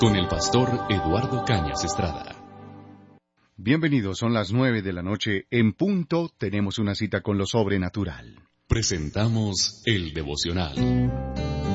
con el pastor Eduardo Cañas Estrada. Bienvenidos, son las 9 de la noche en punto. Tenemos una cita con lo sobrenatural. Presentamos el devocional.